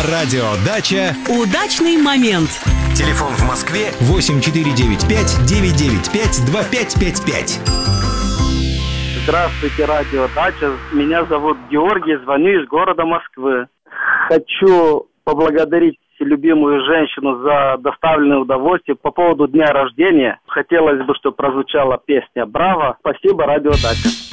На радио «Дача» удачный момент. Телефон в Москве 8495-995-2555. Здравствуйте, радио «Дача». Меня зовут Георгий, звоню из города Москвы. Хочу поблагодарить любимую женщину за доставленное удовольствие по поводу дня рождения. Хотелось бы, чтобы прозвучала песня «Браво». Спасибо, радио «Дача».